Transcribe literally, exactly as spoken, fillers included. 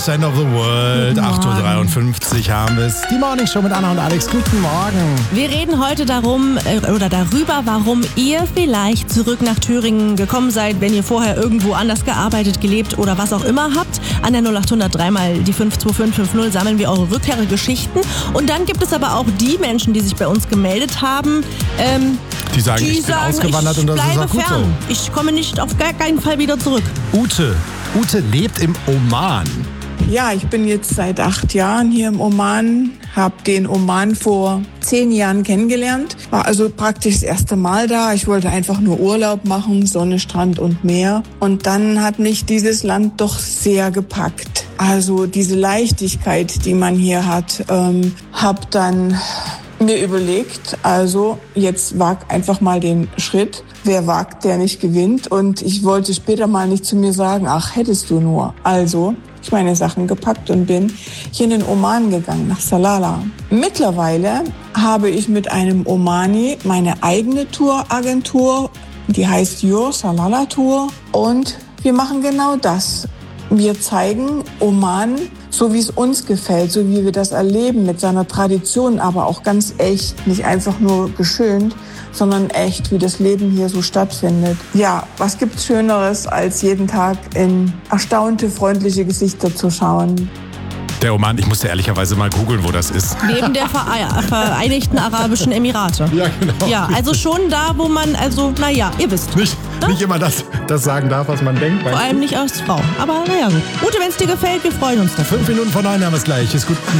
End of the World, acht Uhr dreiundfünfzig haben wir es. Die Morning Show mit Anna und Alex. Guten Morgen. Wir reden heute darum äh, oder darüber, warum ihr vielleicht zurück nach Thüringen gekommen seid, wenn ihr vorher irgendwo anders gearbeitet, gelebt oder was auch immer habt. An der null acht null null drei mal die fünf zwei fünf fünf null sammeln wir eure Rückkehrgeschichten. Und dann gibt es aber auch die Menschen, die sich bei uns gemeldet haben, ähm, Die sagen, die ich bin sagen, ausgewandert ich und das ist bleibe auch gut fern. so. Ich komme nicht auf gar keinen Fall wieder zurück. Ute. Ute lebt im Oman. Ja, ich bin jetzt seit acht Jahren hier im Oman, habe den Oman vor zehn Jahren kennengelernt, war also praktisch das erste Mal da. Ich wollte einfach nur Urlaub machen, Sonne, Strand und Meer. Und dann hat mich dieses Land doch sehr gepackt. Also diese Leichtigkeit, die man hier hat, ähm, habe dann mir überlegt, also jetzt wag einfach mal den Schritt. Wer wagt, der nicht gewinnt. Und ich wollte später mal nicht zu mir sagen, ach, hättest du nur. Also ich meine Sachen gepackt und bin hier in den Oman gegangen, nach Salalah. Mittlerweile habe ich mit einem Omani meine eigene Touragentur, die heißt Your Salalah Tour. Und wir machen genau das. Wir zeigen Oman, so wie es uns gefällt, so wie wir das erleben, mit seiner Tradition, aber auch ganz echt, nicht einfach nur geschönt, sondern echt, wie das Leben hier so stattfindet. Ja, was gibt's Schöneres, als jeden Tag in erstaunte, freundliche Gesichter zu schauen? Der Oman, ich musste ehrlicherweise mal googeln, wo das ist. Neben der Vere- Vereinigten Arabischen Emirate. Ja, genau. Ja, also schon da, wo man, also, naja, ihr wisst. Nicht, nicht immer das, das sagen darf, was man denkt. Vor allem nicht als Frau. Aber naja, gut. Ute, wenn es dir gefällt, wir freuen uns dafür. Fünf Minuten vor neun haben wir es gleich. Ist gut.